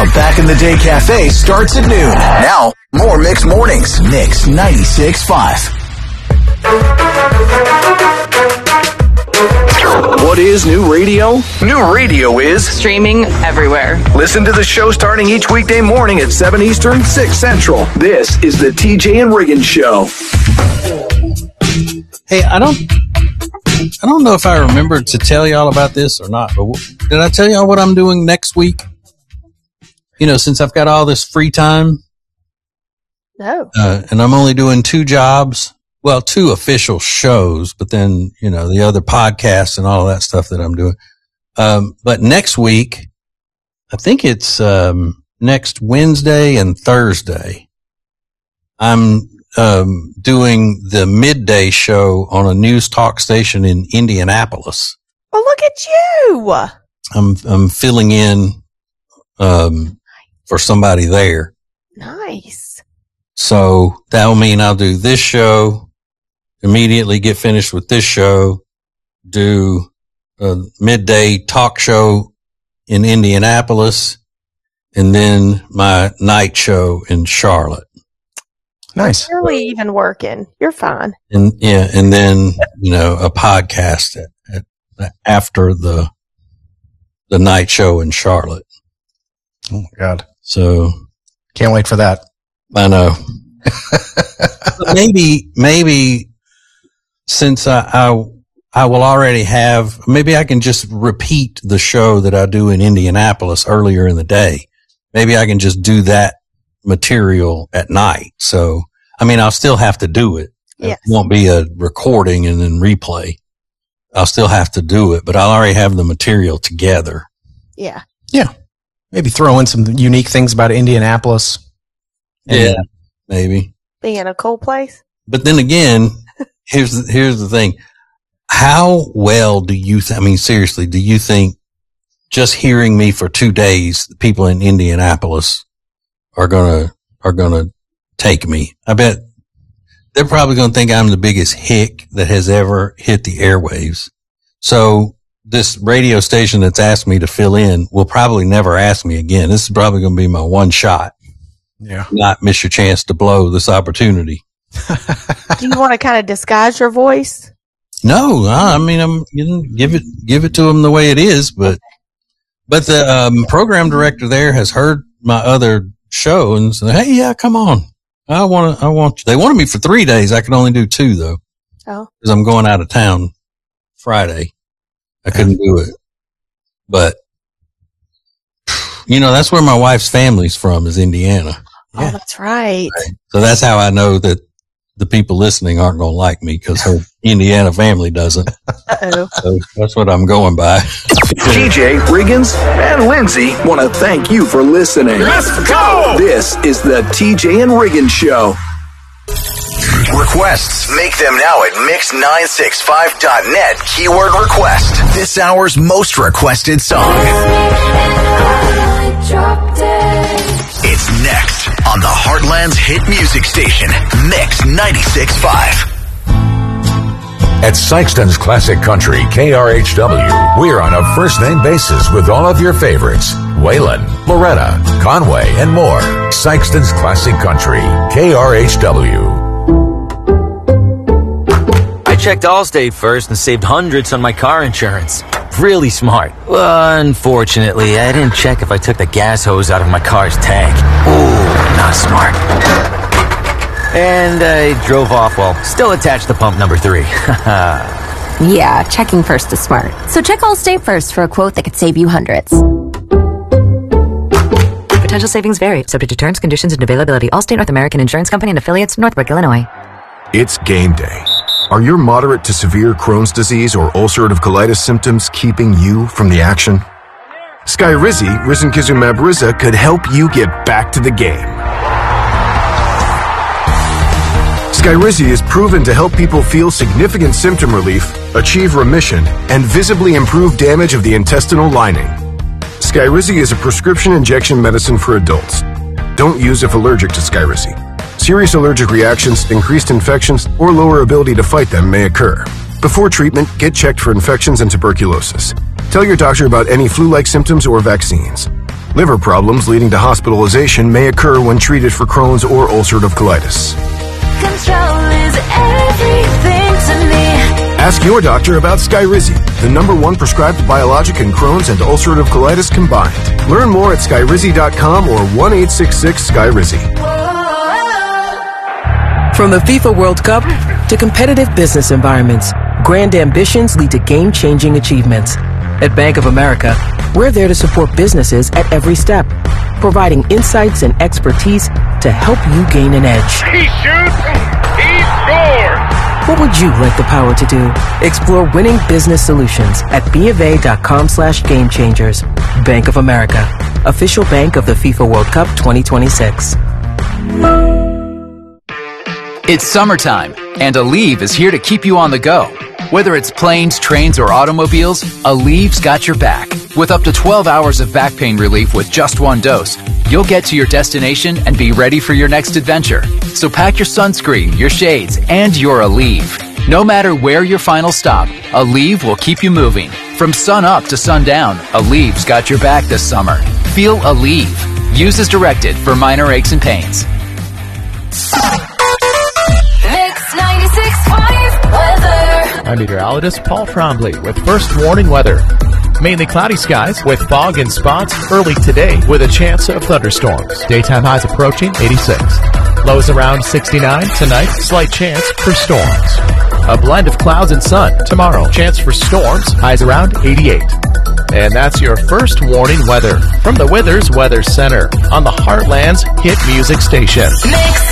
The Back in the Day Cafe starts at noon. Now, more Mix Mornings. Mix 96.5. What is new radio? New radio is streaming everywhere. Listen to the show starting each weekday morning at 7 Eastern, 6 Central. This is the TJ and Riggin Show. Hey, I don't know if I remembered to tell y'all about this or not, but did I tell y'all what I'm doing next week? You know, since I've got all this free time. No. And I'm only doing 2 jobs. Well, 2 official shows, but then, you know, the other podcasts and all that stuff that I'm doing. But next week, I think it's, next Wednesday and Thursday, I'm, doing the midday show on a news talk station in Indianapolis. Well, look at you. I'm filling in, for somebody there. Nice. So that'll mean I'll do this show, immediately get finished with this show, do a midday talk show in Indianapolis, and then my night show in Charlotte. Nice. Barely even working. You're fine. And yeah, and then, you know, a podcast after the night show in Charlotte. Oh my God. So can't wait for that. I know. maybe since I will already have, maybe I can just repeat the show that I do in Indianapolis earlier in the day. Maybe I can just do that material at night. So, I mean, I'll still have to do it. Yes. It won't be a recording and then replay. I'll still have to do it, but I'll already have the material together. Yeah. Yeah. Maybe throw in some unique things about Indianapolis. Yeah, maybe. Being a cool place. But then again, here's the thing. How well do you I mean, seriously, do you think just hearing me for 2 days, the people in Indianapolis are gonna take me? I bet they're probably gonna think I'm the biggest hick that has ever hit the airwaves. So this radio station that's asked me to fill in will probably never ask me again. This is probably gonna be my one shot. Yeah. Not miss your chance to blow this opportunity. Do you want to kind of disguise your voice? No, I mean, give it to them the way it is, but the program director there has heard my other show and said, "Hey, yeah, come on. I want you." They wanted me for 3 days. I could only do 2 though. Oh. Cause I'm going out of town Friday. I couldn't do it, but you know, that's where my wife's family's from, is Indiana. Oh, that's right. So that's how I know that the people listening aren't going to like me, because her Indiana family doesn't. Uh-oh. So that's what I'm going by. TJ, Riggins, and Lindsay want to thank you for listening. Let's go! This is the TJ and Riggins Show. Requests, make them now at mix965.net. Keyword request. This hour's most requested song. It's next on the Heartland's hit music station, Mix 96.5. At Sykeston's Classic Country, KRHW, we're on a first-name basis with all of your favorites. Waylon, Loretta, Conway, and more. Sykeston's Classic Country, KRHW. I checked Allstate first and saved hundreds on my car insurance. Really smart. Unfortunately, I didn't check if I took the gas hose out of my car's tank. Ooh, not smart. And I drove off while still attached to pump number 3. Yeah, checking first is smart. So check Allstate first for a quote that could save you hundreds. Potential savings vary, subject to terms, conditions, and availability. Allstate North American Insurance Company and affiliates, Northbrook, Illinois. It's game day. Are your moderate to severe Crohn's disease or ulcerative colitis symptoms keeping you from the action? Skyrizi, risankizumab Riza, could help you get back to the game. Skyrizi is proven to help people feel significant symptom relief, achieve remission, and visibly improve damage of the intestinal lining. Skyrizi is a prescription injection medicine for adults. Don't use if allergic to Skyrizi. Serious allergic reactions, increased infections, or lower ability to fight them may occur. Before treatment, get checked for infections and tuberculosis. Tell your doctor about any flu-like symptoms or vaccines. Liver problems leading to hospitalization may occur when treated for Crohn's or ulcerative colitis. Control is everything to me. Ask your doctor about Skyrizi, the #1 prescribed biologic in Crohn's and ulcerative colitis combined. Learn more at skyrizi.com or 1-866-SKYRIZI. From the FIFA World Cup to competitive business environments, grand ambitions lead to game-changing achievements. At Bank of America, we're there to support businesses at every step, providing insights and expertise to help you gain an edge. He shoots, he scores! What would you like the power to do? Explore winning business solutions at BofA.com/gamechangers. Bank of America, official bank of the FIFA World Cup 2026. It's summertime, and Aleve is here to keep you on the go. Whether it's planes, trains, or automobiles, Aleve's got your back. With up to 12 hours of back pain relief with just one dose, you'll get to your destination and be ready for your next adventure. So pack your sunscreen, your shades, and your Aleve. No matter where your final stop, Aleve will keep you moving. From sun up to sundown, Aleve's got your back this summer. Feel Aleve. Use as directed for minor aches and pains. Mix 96.5 weather. I'm meteorologist Paul Trombley with first warning weather. Mainly cloudy skies with fog and spots early today with a chance of thunderstorms. Daytime highs approaching 86. Lows around 69 tonight, slight chance for storms. A blend of clouds and sun tomorrow. Chance for storms, highs around 88. And that's your first warning weather from the Withers Weather Center on the Heartland's hit music station. Mix